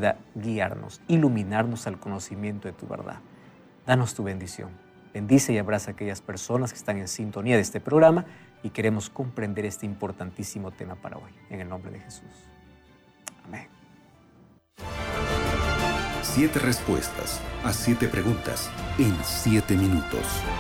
pueda guiarnos, iluminarnos al conocimiento de tu verdad. Danos tu bendición. Bendice y abraza a aquellas personas que están en sintonía de este programa y queremos comprender este importantísimo tema para hoy. En el nombre de Jesús. Amén. 7 respuestas a 7 preguntas en 7 minutos.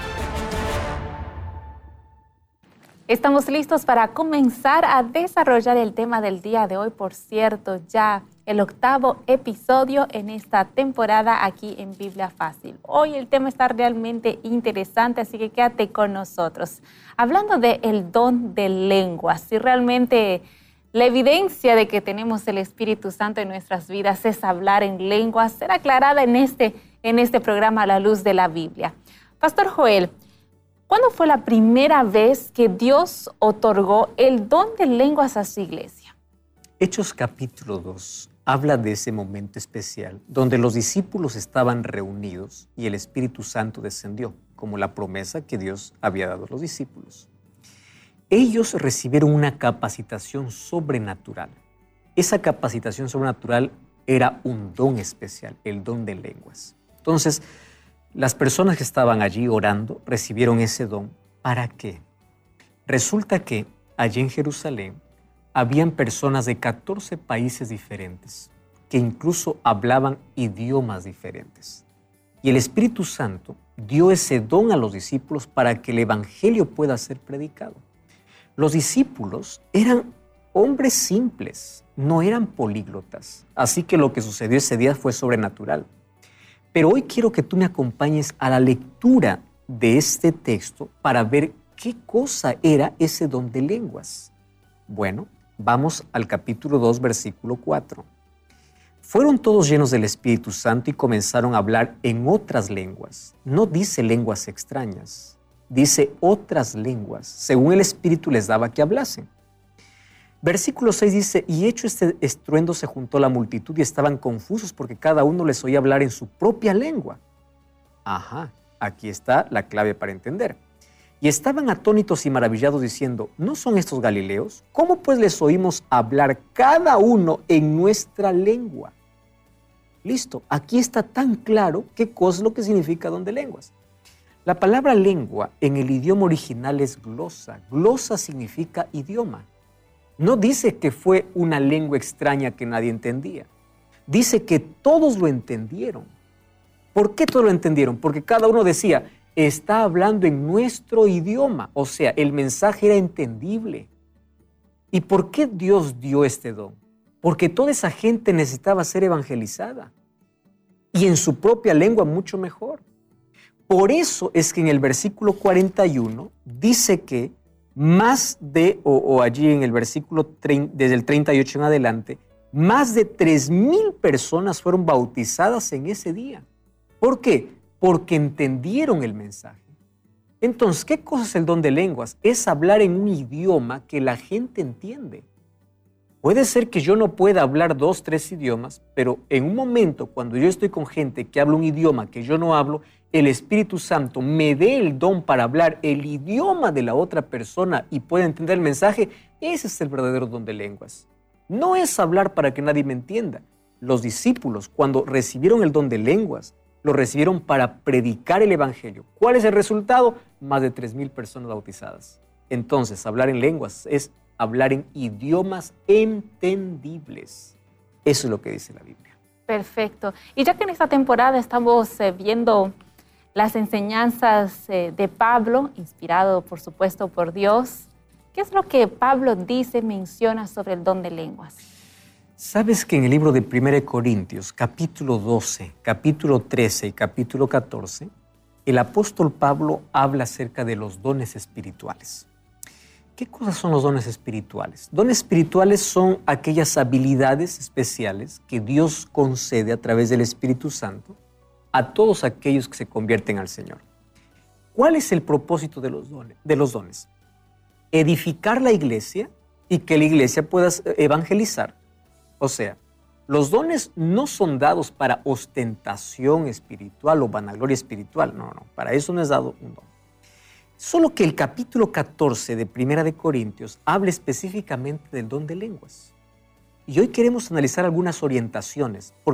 Estamos listos para comenzar a desarrollar el tema del día de hoy. Por cierto, ya el 8º episodio en esta temporada aquí en Biblia Fácil. Hoy el tema está realmente interesante, así que quédate con nosotros. Hablando del don de lenguas, si realmente la evidencia de que tenemos el Espíritu Santo en nuestras vidas es hablar en lenguas, será aclarada en este programa a la luz de la Biblia. Pastor Joel, ¿cuándo fue la primera vez que Dios otorgó el don de lenguas a su iglesia? Hechos capítulo 2 habla de ese momento especial donde los discípulos estaban reunidos y el Espíritu Santo descendió, como la promesa que Dios había dado a los discípulos. Ellos recibieron una capacitación sobrenatural. Esa capacitación sobrenatural era un don especial, el don de lenguas. Entonces, las personas que estaban allí orando recibieron ese don. ¿Para qué? Resulta que allí en Jerusalén habían personas de 14 países diferentes que incluso hablaban idiomas diferentes. Y el Espíritu Santo dio ese don a los discípulos para que el evangelio pueda ser predicado. Los discípulos eran hombres simples, no eran políglotas. Así que lo que sucedió ese día fue sobrenatural. Pero hoy quiero que tú me acompañes a la lectura de este texto para ver qué cosa era ese don de lenguas. Bueno, vamos al capítulo 2, versículo 4. Fueron todos llenos del Espíritu Santo y comenzaron a hablar en otras lenguas. No dice lenguas extrañas, dice otras lenguas, según el Espíritu les daba que hablasen. Versículo 6 dice, y hecho este estruendo se juntó la multitud y estaban confusos porque cada uno les oía hablar en su propia lengua. Ajá, aquí está la clave para entender. Y estaban atónitos y maravillados diciendo, ¿no son estos galileos? ¿Cómo pues les oímos hablar cada uno en nuestra lengua? Listo, aquí está tan claro qué cosa es lo que significa don de lenguas. La palabra lengua en el idioma original es glosa. Glosa significa idioma. No dice que fue una lengua extraña que nadie entendía. Dice que todos lo entendieron. ¿Por qué todos lo entendieron? Porque cada uno decía, está hablando en nuestro idioma. O sea, el mensaje era entendible. ¿Y por qué Dios dio este don? Porque toda esa gente necesitaba ser evangelizada. Y en su propia lengua mucho mejor. Por eso es que en el versículo 41 dice que más de, o allí en el versículo desde el 38 en adelante, más de 3,000 personas fueron bautizadas en ese día. ¿Por qué? Porque entendieron el mensaje. Entonces, ¿qué cosa es el don de lenguas? Es hablar en un idioma que la gente entiende. Puede ser que yo no pueda hablar 2, 3 idiomas, pero en un momento cuando yo estoy con gente que habla un idioma que yo no hablo, el Espíritu Santo me dé el don para hablar el idioma de la otra persona y pueda entender el mensaje, ese es el verdadero don de lenguas. No es hablar para que nadie me entienda. Los discípulos, cuando recibieron el don de lenguas, lo recibieron para predicar el evangelio. ¿Cuál es el resultado? Más de 3,000 personas bautizadas. Entonces, hablar en lenguas es hablar en idiomas entendibles. Eso es lo que dice la Biblia. Perfecto. Y ya que en esta temporada estamos viendo las enseñanzas de Pablo, inspirado por supuesto por Dios, ¿qué es lo que Pablo dice, menciona sobre el don de lenguas? ¿Sabes que en el libro de 1 Corintios, capítulo 12, capítulo 13 y capítulo 14, el apóstol Pablo habla acerca de los dones espirituales? ¿Qué cosas son los dones espirituales? Dones espirituales son aquellas habilidades especiales que Dios concede a través del Espíritu Santo a todos aquellos que se convierten al Señor. ¿Cuál es el propósito de los dones? Edificar la iglesia y que la iglesia pueda evangelizar. O sea, los dones no son dados para ostentación espiritual o vanagloria espiritual. No, para eso no es dado un don. Solo que el capítulo 14 de 1 Corintios habla específicamente del don de lenguas. Y hoy queremos analizar algunas orientaciones,